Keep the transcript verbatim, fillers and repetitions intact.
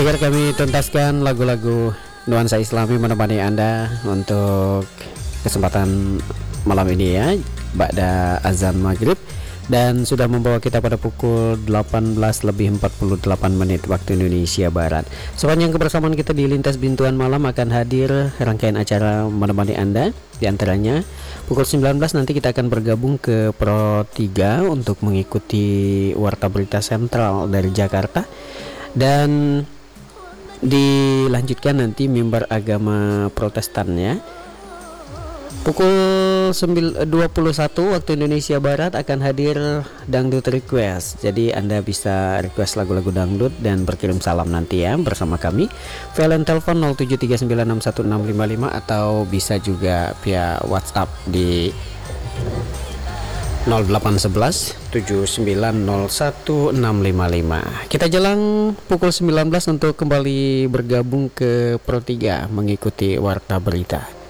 Agar kami tuntaskan lagu-lagu nuansa Islami menemani Anda untuk kesempatan malam ini ya, ba'da azan maghrib, dan sudah membawa kita pada pukul delapan belas lebih empat puluh delapan menit waktu Indonesia Barat. Sepanjang kebersamaan kita di Lintas Bintuan Malam akan hadir rangkaian acara menemani Anda. Di antaranya pukul sembilan belas nanti kita akan bergabung ke Pro tiga untuk mengikuti Warta Berita Sentral dari Jakarta, dan dilanjutkan nanti mimbar agama Protestan ya. Pukul dua puluh satu waktu Indonesia Barat akan hadir Dangdut Request. Jadi Anda bisa request lagu-lagu dangdut dan berkirim salam nanti ya bersama kami. V L N telepon nol tujuh tiga sembilan enam satu enam lima lima atau bisa juga via WhatsApp di nol delapan satu satu tujuh sembilan nol satu enam lima lima. Kita jelang pukul sembilan belas untuk kembali bergabung ke Pro tiga mengikuti Warta Berita.